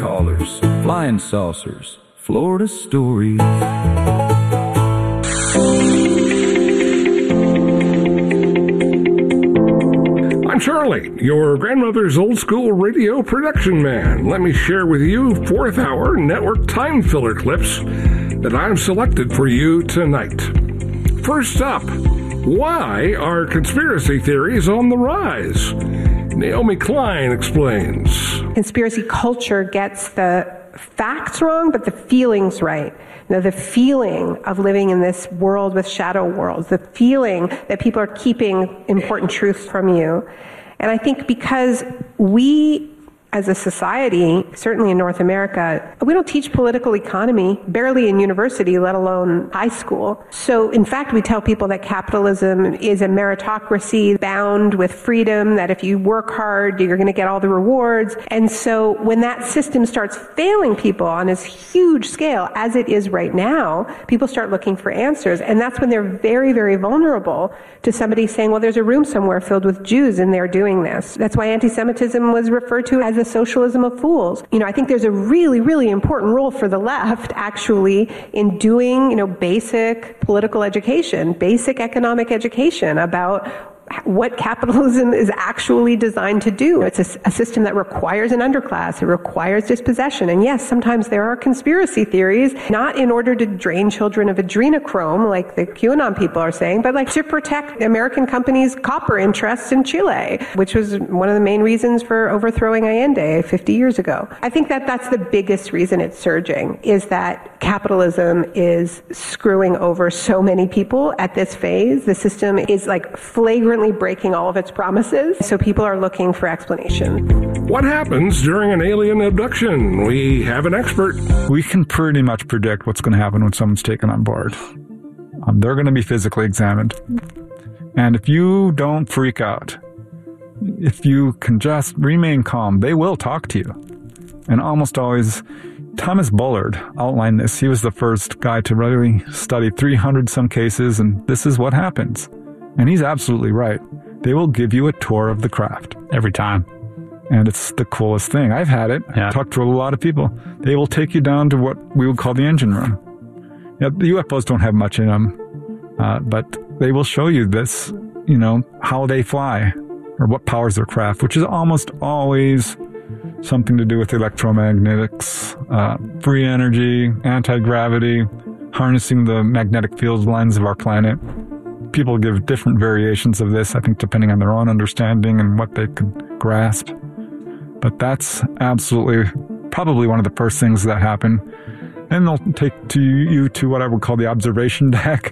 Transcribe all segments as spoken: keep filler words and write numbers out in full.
callers, flying saucers, Florida stories. I'm Charlie, your grandmother's old school radio production man. Let me share with you fourth hour network time filler clips that I've selected for you tonight. First up, why are conspiracy theories on the rise? Naomi Klein explains. Conspiracy culture gets the facts wrong, but the feelings right. You know, the feeling of living in this world with shadow worlds, the feeling that people are keeping important truths from you. And I think because we, as a society, certainly in North America, we don't teach political economy, barely in university, let alone high school. So, in fact, we tell people that capitalism is a meritocracy bound with freedom, that if you work hard, you're going to get all the rewards. And so when that system starts failing people on this huge scale, as it is right now, people start looking for answers. And that's when they're very, very vulnerable to somebody saying, well, there's a room somewhere filled with Jews and they're doing this. That's why anti-Semitism was referred to as the socialism of fools. You know, I think there's a really, really important role for the left, actually, in doing, you know, basic political education, basic economic education about what capitalism is actually designed to do. It's a, a system that requires an underclass. It requires dispossession. And yes, sometimes there are conspiracy theories, not in order to drain children of adrenochrome, like the QAnon people are saying, but like to protect American companies' copper interests in Chile, which was one of the main reasons for overthrowing Allende fifty years ago. I think that that's the biggest reason it's surging, is that capitalism is screwing over so many people at this phase. The system is like flagrantly breaking all of its promises, so people are looking for explanation. What happens during an alien abduction? We have an expert. We can pretty much predict what's going to happen when someone's taken on board. Um, they're going to be physically examined. And if you don't freak out, if you can just remain calm, they will talk to you. And almost always, Thomas Bullard outlined this. He was the first guy to really study three hundred some cases, and this is what happens. And he's absolutely right. They will give you a tour of the craft. Every time. And it's the coolest thing. I've had it. Yeah. I've talked to a lot of people. They will take you down to what we would call the engine room. Yeah, the U F Os don't have much in them, uh, but they will show you this, you know, how they fly or what powers their craft, which is almost always something to do with electromagnetics, uh, free energy, anti-gravity, harnessing the magnetic field lines of our planet. People give different variations of this, I think, depending on their own understanding and what they could grasp. But that's absolutely probably one of the first things that happen. And they'll take to you to what I would call the observation deck,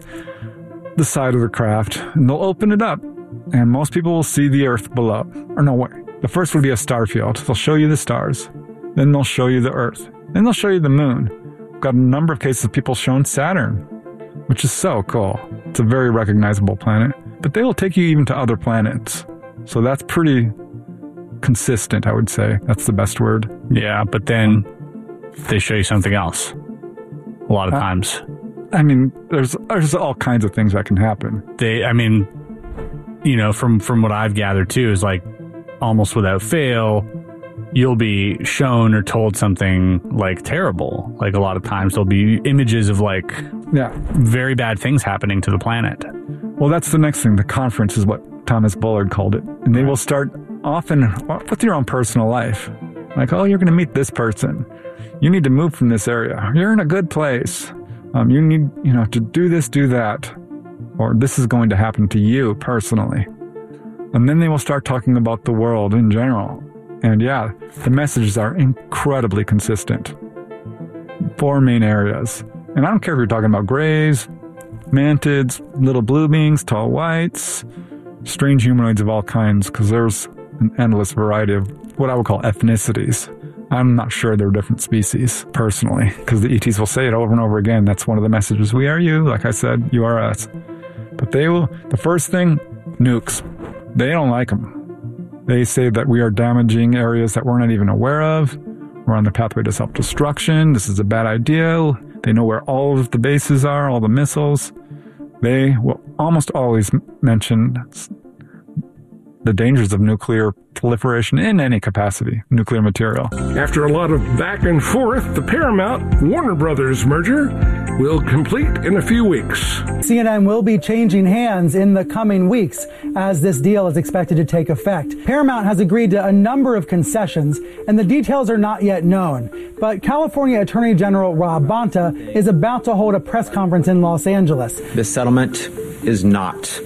the side of the craft, and they'll open it up. And most people will see the Earth below. Or no way. The first would be a star field. They'll show you the stars. Then they'll show you the Earth. Then they'll show you the moon. We've got a number of cases of people shown Saturn, which is so cool. It's a very recognizable planet. But they will take you even to other planets. So that's pretty consistent, I would say. That's the best word. Yeah, but then they show you something else. A lot of uh, times. I mean, there's there's all kinds of things that can happen. They, I mean, you know, from, from what I've gathered too, is like almost without fail, you'll be shown or told something like terrible. Like a lot of times there'll be images of like yeah. very bad things happening to the planet. Well, that's the next thing. The conference is what Thomas Bullard called it. And they right. will start often with your own personal life. Like, oh, you're going to meet this person. You need to move from this area. You're in a good place. Um, you need, you know, to do this, do that. Or this is going to happen to you personally. And then they will start talking about the world in general. And yeah, the messages are incredibly consistent. Four main areas. And I don't care if you're talking about grays, mantids, little blue beings, tall whites, strange humanoids of all kinds, because there's an endless variety of what I would call ethnicities. I'm not sure they're different species, personally, because the E Ts will say it over and over again. That's one of the messages. We are you, like I said, you are us. But they will, the first thing, nukes. They don't like them. They say that we are damaging areas that we're not even aware of. We're on the pathway to self-destruction. This is a bad idea. They know where all of the bases are, all the missiles. They will almost always mention the dangers of nuclear proliferation in any capacity, nuclear material. After a lot of back and forth, the Paramount Warner Brothers merger will complete in a few weeks. C N N will be changing hands in the coming weeks as this deal is expected to take effect. Paramount has agreed to a number of concessions, and the details are not yet known. But California Attorney General Rob Bonta is about to hold a press conference in Los Angeles. This settlement is not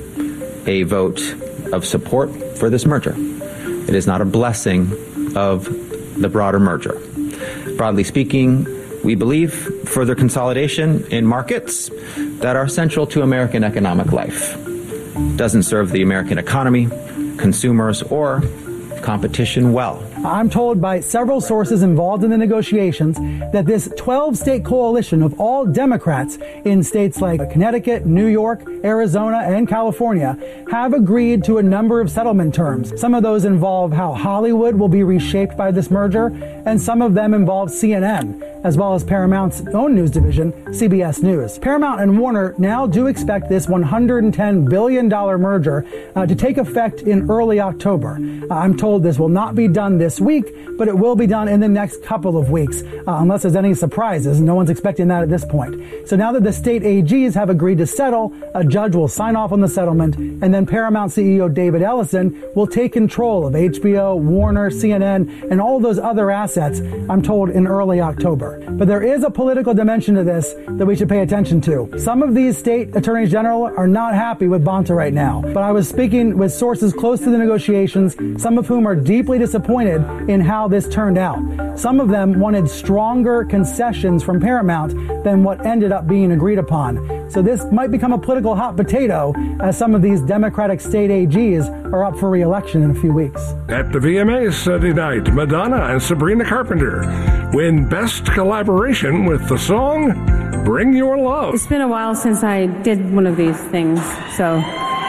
a vote of support for this merger. It is not a blessing of the broader merger. Broadly speaking, we believe further consolidation in markets that are central to American economic life doesn't serve the American economy, consumers, or competition well. I'm told by several sources involved in the negotiations that this twelve-state coalition of all Democrats in states like Connecticut, New York, Arizona, and California have agreed to a number of settlement terms. Some of those involve how Hollywood will be reshaped by this merger, and some of them involve C N N, as well as Paramount's own news division, C B S News. Paramount and Warner now do expect this one hundred ten billion dollars merger uh, to take effect in early October. Uh, I'm told this will not be done this week, but it will be done in the next couple of weeks, uh, unless there's any surprises. No one's expecting that at this point. So now that the state A Gs have agreed to settle, a judge will sign off on the settlement, and then Paramount C E O David Ellison will take control of H B O, Warner, C N N, and all those other assets, I'm told, in early October. But there is a political dimension to this that we should pay attention to. Some of these state attorneys general are not happy with Bonta right now, but I was speaking with sources close to the negotiations, some of whom are deeply disappointed in how this turned out. Some of them wanted stronger concessions from Paramount than what ended up being agreed upon. So this might become a political hot potato as some of these Democratic state A Gs are up for re-election in a few weeks. At the V M As Sunday night, Madonna and Sabrina Carpenter win Best Collaboration with the song Bring Your Love. It's been a while since I did one of these things, so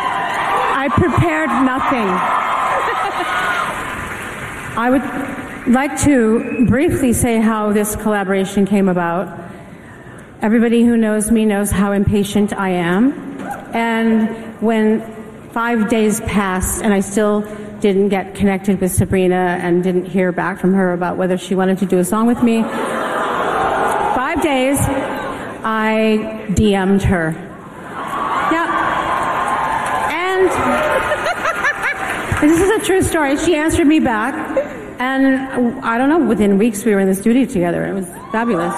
I prepared nothing. I would like to briefly say how this collaboration came about. Everybody who knows me knows how impatient I am. And when five days passed and I still didn't get connected with Sabrina and didn't hear back from her about whether she wanted to do a song with me, five days, I D M'd her. Yeah. And this is a true story. She answered me back, and I don't know, within weeks we were in the studio together. It was fabulous.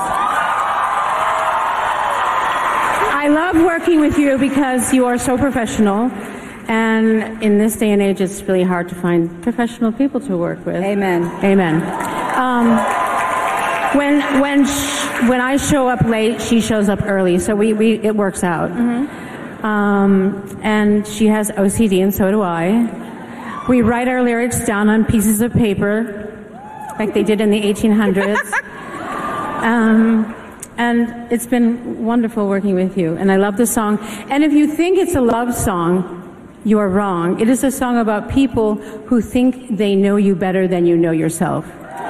I love working with you because you are so professional, and in this day and age, it's really hard to find professional people to work with. Amen. Amen. Um, when when sh- when I show up late, she shows up early, so we, we it works out. Mm-hmm. Um, and she has O C D, and so do I. We write our lyrics down on pieces of paper, like they did in the eighteen hundreds. um, and it's been wonderful working with you, and I love the song. And if you think it's a love song, you are wrong. It is a song about people who think they know you better than you know yourself.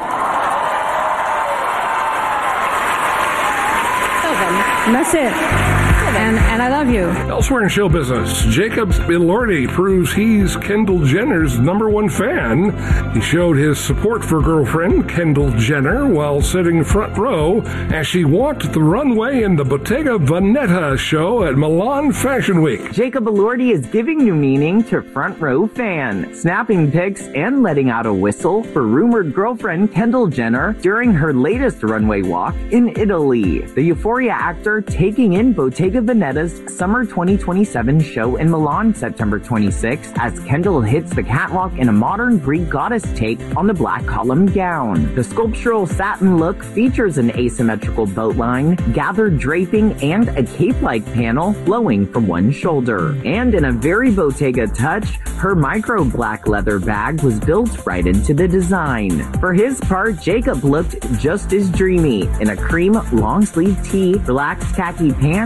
And that's it. And, and I love you. Elsewhere in show business, Jacob Elordi proves he's Kendall Jenner's number one fan. He showed his support for girlfriend Kendall Jenner while sitting front row as she walked the runway in the Bottega Veneta show at Milan Fashion Week. Jacob Elordi is giving new meaning to front row fan, snapping pics and letting out a whistle for rumored girlfriend Kendall Jenner during her latest runway walk in Italy. The Euphoria actor taking in Bottega Veneta's Summer twenty twenty-seven show in Milan September twenty-sixth as Kendall hits the catwalk in a modern Greek goddess take on the black column gown. The sculptural satin look features an asymmetrical boat line, gathered draping, and a cape-like panel flowing from one shoulder. And in a very Bottega touch, her micro black leather bag was built right into the design. For his part, Jacob looked just as dreamy in a cream long-sleeve tee, relaxed khaki pants, and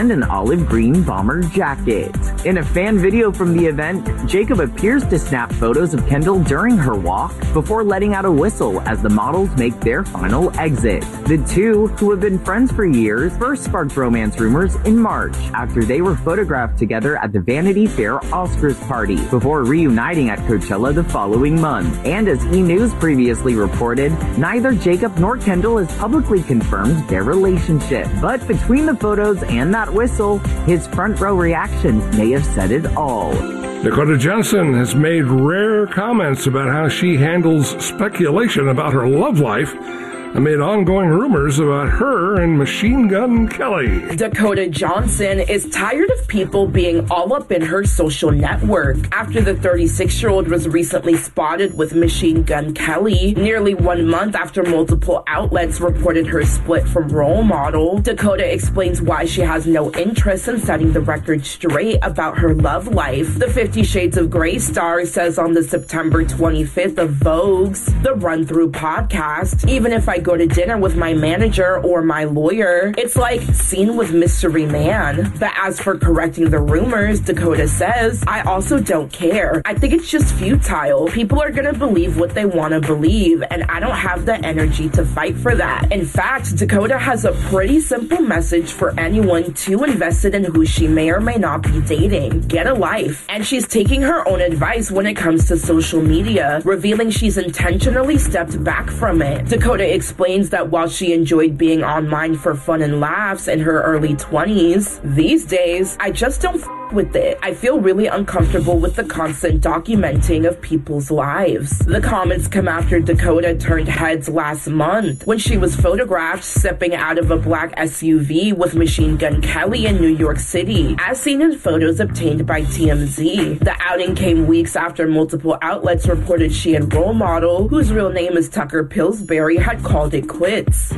and an olive green bomber jacket. In a fan video from the event, Jacob appears to snap photos of Kendall during her walk before letting out a whistle as the models make their final exit. The two, who have been friends for years, first sparked romance rumors in March after they were photographed together at the Vanity Fair Oscars party before reuniting at Coachella the following month. And as E! News previously reported, neither Jacob nor Kendall has publicly confirmed their relationship. But between the photos and that whistle, his front row reactions may have said it all. Dakota Johnson has made rare comments about how she handles speculation about her love life amid ongoing rumors about her and Machine Gun Kelly. Dakota Johnson is tired of people being all up in her social network after the thirty-six-year-old was recently spotted with Machine Gun Kelly, nearly one month after multiple outlets reported her split from Role Model. Dakota explains why she has no interest in setting the record straight about her love life. The Fifty Shades of Grey star says on the September twenty-fifth of Vogue's The Run Through podcast, "Even if I go to dinner with my manager or my lawyer, it's like Scene with Mystery Man." But as for correcting the rumors, Dakota says, "I also don't care. I think it's just futile. People are gonna believe what they want to believe, and I don't have the energy to fight for that." In fact, Dakota has a pretty simple message for anyone too invested in who she may or may not be dating. Get a life. And she's taking her own advice when it comes to social media, revealing she's intentionally stepped back from it. Dakota explains that while she enjoyed being online for fun and laughs in her early twenties, these days, I just don't f- with it. I feel really uncomfortable with the constant documenting of people's lives. The comments come after Dakota turned heads last month when she was photographed stepping out of a black S U V with Machine Gun Kelly in New York City, as seen in photos obtained by T M Z. The outing came weeks after multiple outlets reported she and Role Model, whose real name is Tucker Pillsbury, had called it quits.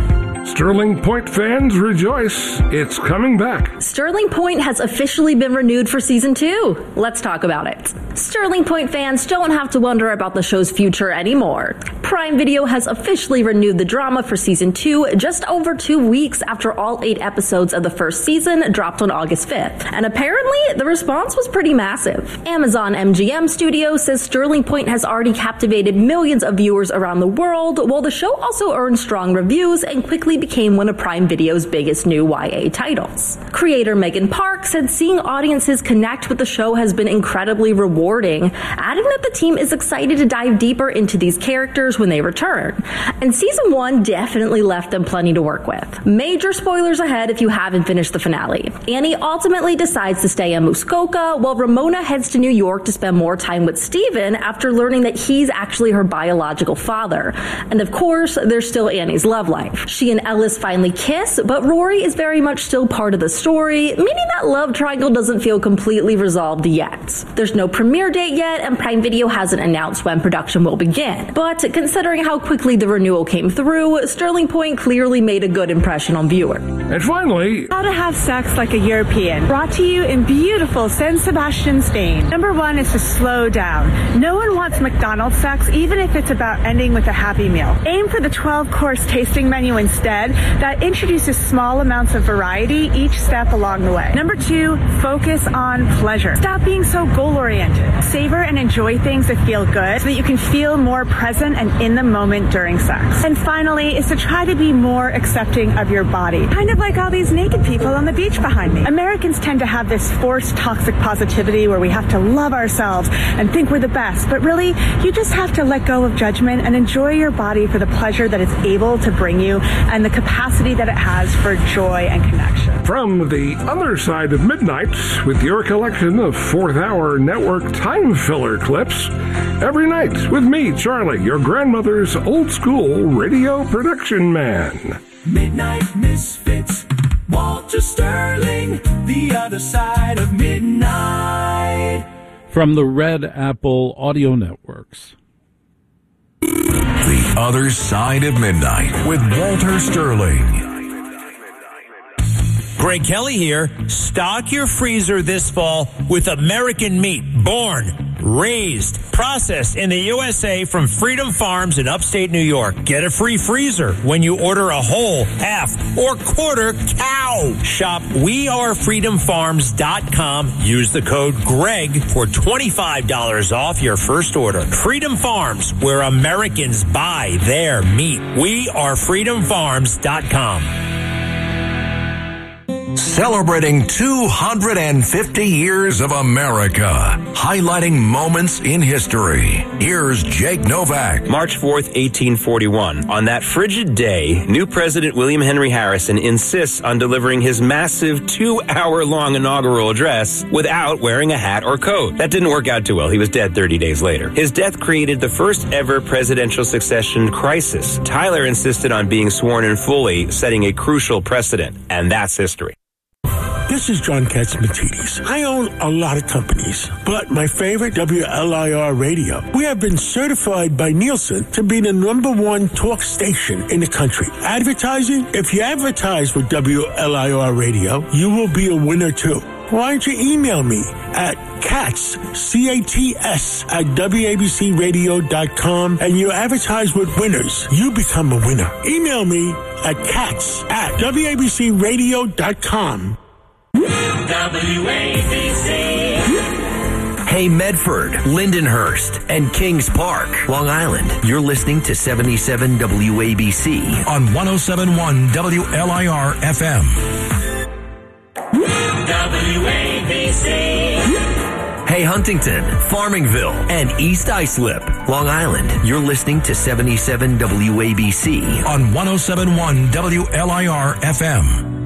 Sterling Point fans rejoice. It's coming back. Sterling Point has officially been renewed for season two. Let's talk about it. Sterling Point fans don't have to wonder about the show's future anymore. Prime Video has officially renewed the drama for season two just over two weeks after all eight episodes of the first season dropped on August fifth. And apparently, the response was pretty massive. Amazon M G M Studios says Sterling Point has already captivated millions of viewers around the world, while the show also earned strong reviews and quickly became one of Prime Video's biggest new Y A titles. Creator Megan Park said seeing audiences connect with the show has been incredibly rewarding, adding that the team is excited to dive deeper into these characters when they return. And season one definitely left them plenty to work with. Major spoilers ahead if you haven't finished the finale. Annie ultimately decides to stay in Muskoka, while Ramona heads to New York to spend more time with Steven after learning that he's actually her biological father. And of course, there's still Annie's love life. She and Ellis finally kiss, but Rory is very much still part of the story, meaning that love triangle doesn't feel completely resolved yet. There's no premiere date yet, and Prime Video hasn't announced when production will begin. But considering how quickly the renewal came through, Sterling Point clearly made a good impression on viewers. And finally, How to Have Sex Like a European, brought to you in beautiful San Sebastian, Spain. Number one is to slow down. No one wants McDonald's sex, even if it's about ending with a Happy Meal. Aim for the twelve-course tasting menu instead that introduces small amounts of variety each step along the way. Number two, focus on pleasure. Stop being so goal-oriented. Savor and enjoy things that feel good so that you can feel more present and in the moment during sex. And finally is to try to be more accepting of your body. Kind of like all these naked people on the beach behind me. Americans tend to have this forced toxic positivity where we have to love ourselves and think we're the best, but really you just have to let go of judgment and enjoy your body for the pleasure that it's able to bring you and the capacity that it has for joy and connection. From the other side of midnight, with your collection of fourth hour network time filler clips, every night with me, Charlie, your grandmother's old school radio production man. Midnight Misfits, Walter Sterling, the other side of midnight. From the Red Apple Audio Networks. The Other Side of Midnight with Walter Sterling. Greg Kelly here. Stock your freezer this fall with American meat, born raised, processed in the U S A from Freedom Farms in upstate New York. Get a free freezer when you order a whole, half, or quarter cow. Shop we are freedom farms dot com. Use the code GREG for twenty-five dollars off your first order. Freedom Farms, where Americans buy their meat. we are freedom farms dot com. Celebrating two hundred fifty years of America, highlighting moments in history. Here's Jake Novak. March fourth, eighteen forty-one. On that frigid day, new President William Henry Harrison insists on delivering his massive two-hour-long inaugural address without wearing a hat or coat. That didn't work out too well. He was dead thirty days later. His death created the first ever presidential succession crisis. Tyler insisted on being sworn in fully, setting a crucial precedent. And that's history. This is John Katzmatidis. I own a lot of companies, but my favorite, W L I R Radio. We have been certified by Nielsen to be the number one talk station in the country. Advertising? If you advertise with W L I R Radio, you will be a winner too. Why don't you email me at Katz, C A T S, at W A B C radio dot com, and you advertise with winners. You become a winner. Email me at Katz at W A B C radio dot com. W A B C. Hey, Medford, Lindenhurst, and Kings Park, Long Island. You're listening to seventy-seven W A B C on one oh seven point one W L I R F M. W A B C. Hey, Huntington, Farmingville, and East Islip, Long Island. You're listening to seventy-seven W A B C on one oh seven point one W L I R F M.